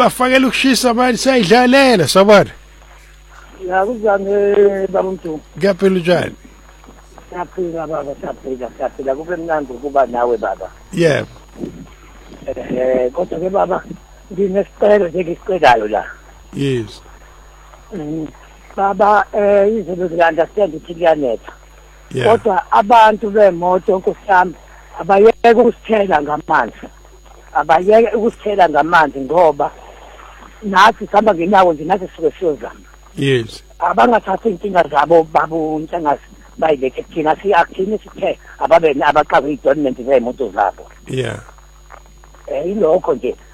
bafakela ukushisa manje sayidlalela sabona. Ya kuzange baba Mthungu. Kuyaphila njani? Siyaphila baba, siyaphila kube mnandi ukuba nawe baba. Yebo. Kodwa ke baba nginesicelo ngisicelayo la. Yes. Baba izinto ziya-understand ukuthi kuyanetha. Yeah. Kodwa abantu bemoto nkosami abayeke ukusithela ngamanzi. Abayeke ukusithela ngamanzi ngoba nathi sihamba ngenawo nje nathi sisuke siyozama. Yes. Abangathatha inkinga zabo babu ntanga bayileke thina siyakuthini sithe ababe abaqhaza idonment zemoto zabo. Yeah. Ilokho nje